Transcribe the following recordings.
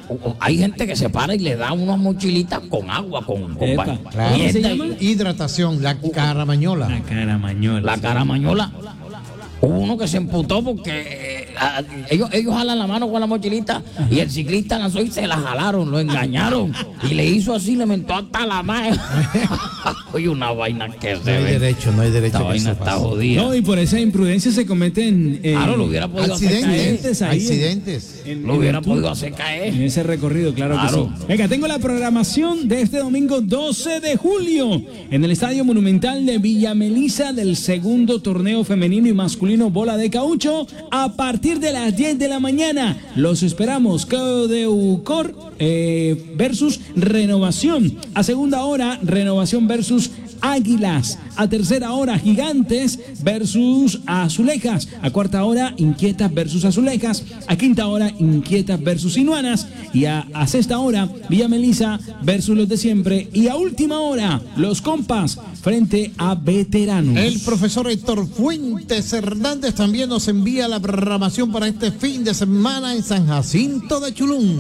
hay gente que se para y le da unas mochilitas con agua, Epa. Claro. y ¿Se llama? Hidratación, la caramañola. La caramañola. la caramañola. Hubo uno que se emputó porque ellos jalan la mano con la mochilita y el ciclista lanzó y se la jalaron, lo engañaron y le hizo así, le mentó hasta la mano. Oye, una vaina que No se hay ve. derecho, no hay derecho. Esta que vaina eso está pase. jodida. No, y por esa imprudencia se cometen Claro, lo hubiera podido hacer caer. Accidentes, ahí accidentes. Lo hubiera el tour, podido hacer caer. en ese recorrido, claro Claro. que sí. Venga, tengo la programación de este domingo 12 de julio en el Estadio Monumental de Villa Melisa del segundo torneo femenino y masculino bola de caucho a partir de las 10 de la mañana. Los esperamos. Codeucor versus Renovación. A segunda hora, Renovación versus Águilas. A tercera hora, Gigantes versus Azulejas. A cuarta hora, Inquietas versus Azulejas. A quinta hora, Inquietas versus Sinuanas. Y a sexta hora, Villa Melisa versus los de siempre. Y a última hora, los compas frente a Veteranos. El profesor Héctor Fuentes Hernández también nos envía la programación para este fin de semana en San Jacinto de Chulún.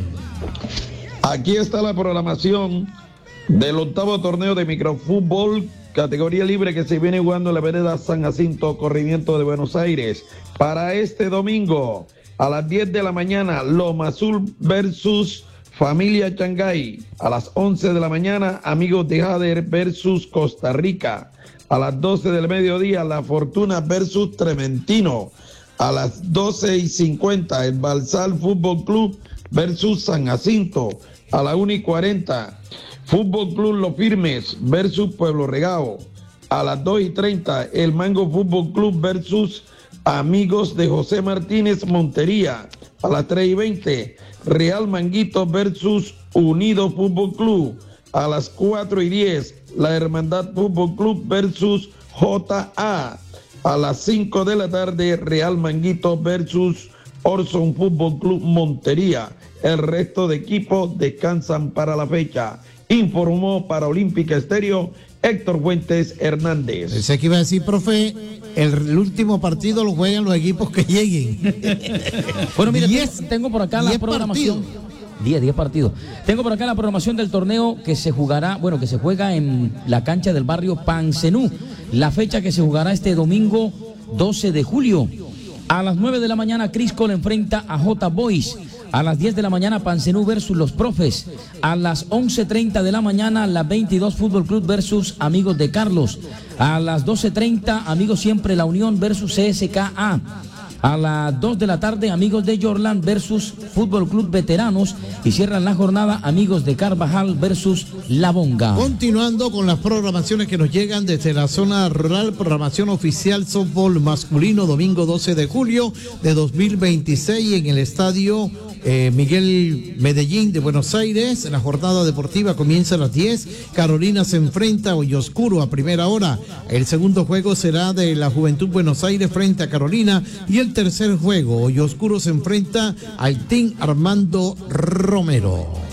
Aquí está la programación del octavo torneo de microfútbol categoría libre que se viene jugando en la vereda San Jacinto, corrimiento de Buenos Aires. Para este domingo, a las 10 de la mañana, Loma Azul versus Familia Changay. A las 11 de la mañana, Amigos de Jader versus Costa Rica. A las 12 del mediodía, La Fortuna versus Trementino. A las 12:50, el Balsal Fútbol Club versus San Jacinto. A las 1:40, Fútbol Club Los Firmes versus Pueblo Regao. A las 2:30, el Mango Fútbol Club versus Amigos de José Martínez Montería. A las 3:20, Real Manguito versus Unido Fútbol Club. A las 4:10, la Hermandad Fútbol Club versus JA. A las 5 de la tarde, Real Manguito versus Orson Fútbol Club Montería. El resto de equipos descansan para la fecha. Informó para Olímpica Estéreo Héctor Fuentes Hernández. Pensé que iba a decir, profe, el último partido lo juegan los equipos que lleguen. Bueno, mire, 10 tengo por acá la 10 programación. 10 partidos. Tengo por acá la programación del torneo que se jugará, que se juega en la cancha del barrio Pancenú. La fecha que se jugará este domingo 12 de julio. A las 9 de la mañana, Crisco le enfrenta a J Boys. A las 10 de la mañana, Pancenú versus Los Profes. A las 11:30 de la mañana, la 22 Fútbol Club versus Amigos de Carlos. A las 12:30, Amigos Siempre La Unión versus CSKA. A las 2 de la tarde, Amigos de Yorland versus Fútbol Club Veteranos. Y cierran la jornada, Amigos de Carvajal versus La Bonga. Continuando con las programaciones que nos llegan desde la zona rural, programación oficial softball masculino, domingo 12 de julio de 2026 en el estadio Miguel Medellín de Buenos Aires. La jornada deportiva comienza a las 10. Carolina se enfrenta a Hoyoscuro a primera hora. El segundo juego será de la Juventud Buenos Aires frente a Carolina. Y el tercer juego, Hoyoscuro se enfrenta al Team Armando Romero.